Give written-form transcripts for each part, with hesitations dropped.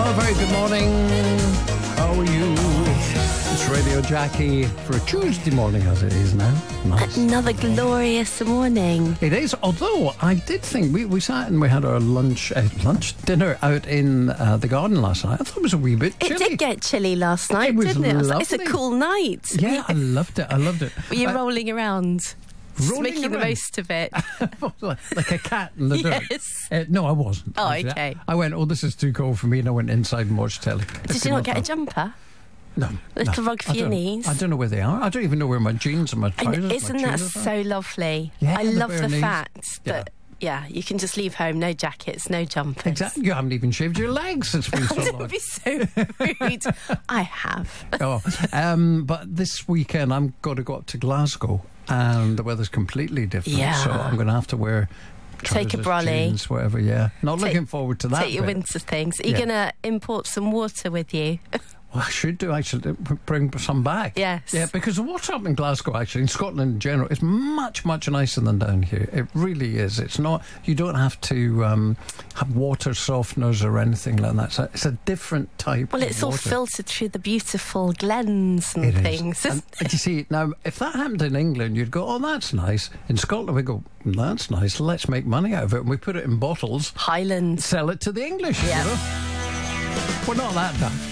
Well, very good morning. How are you? It's Radio Jackie for a Tuesday morning, as it is now. Nice. Another glorious morning. It is, although I did think we sat and we had our dinner out in the garden last night. I thought it was a wee bit chilly. It did get chilly last night, was didn't it? lovely. It's a cool night. Yeah, I loved it. Were you rolling around? Rolling making the around? most of it. Like a cat in the dirt. Yes. No, I wasn't. Oh, actually. okay. I went, this is too cold for me, and I went inside and watched telly. Did you not get a jumper? No. Little rug for your knees? I don't know where they are. I don't even know where my jeans and my trousers And isn't my that chinos are. so lovely? Yeah, I the love bare the knees. fact that, you can just leave home, no jackets, no jumpers. Exactly. You haven't even shaved your legs. It's been so long. Don't be so rude. I have. But this weekend I'm going to go up to Glasgow, and the weather's completely different. Yeah. So I'm going to have to wear trousers, Take a brolly. jeans, whatever. Yeah, not looking forward to that. Take your bit. winter things. Are you Yeah. going to import some water with you? Well, I should do. I should bring some back. Yes. Yeah, because the water up in Glasgow, actually, in Scotland in general, is much, much nicer than down here. It really is. It's not. You don't have to have water softeners or anything like that. So it's a different type. Well, of it's all water. filtered through the beautiful glens and It is. things. And you see, now, if that happened in England, you'd go, that's nice. In Scotland, we go, that's nice. Let's make money out of it. And we put it in bottles, Highlands. sell it to the English. Yeah. You know? We're not that daft.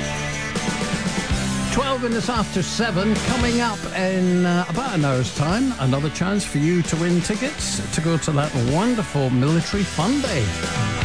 12 minutes after 7, coming up in about an hour's time, another chance for you to win tickets to go to that wonderful Military Fun Day.